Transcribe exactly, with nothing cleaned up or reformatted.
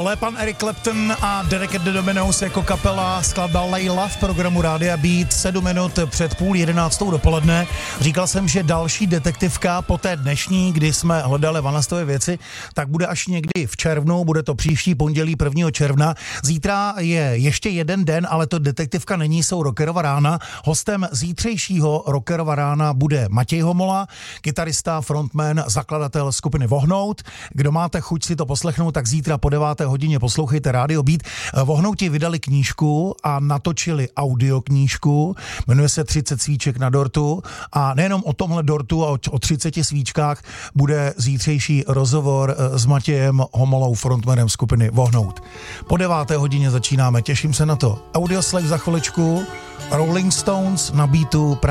Tohle je pan Eric Clapton a Derek and the Dominos jako kapela, skladba Layla v programu Rádia Beat sedm minut před půl jedenáctou dopoledne. Říkal jsem, že další detektivka po té dnešní, kdy jsme hledali Vanastové věci, tak bude až někdy v červnu, bude to příští pondělí prvního června. Zítra je ještě jeden den, ale to detektivka není, jsou Rockerova rána. Hostem zítřejšího Rockerova rána bude Matěj Homola, kytarista, frontman, zakladatel skupiny Vohnout. Kdo máte chuť si to poslechnout, tak zítra po deváté hodině poslouchejte Rádio Beat. Vohnouti vydali knížku a natočili audioknížku, jmenuje se třicet svíček na dortu a nejenom o tomhle dortu a o třiceti svíčkách bude zítřejší rozhovor s Matějem Homolou, frontmanem skupiny Vohnout. Po deváté hodině začínáme, těším se na to. Audioslave za chviličku, Rolling Stones na beatu.